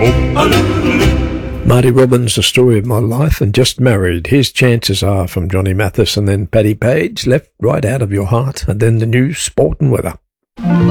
Marty Robbins, The Story of My Life, and Just Married. His Chances Are from Johnny Mathis, and then Paddy Page, Left Right Out of Your Heart, and then the news, sport and weather.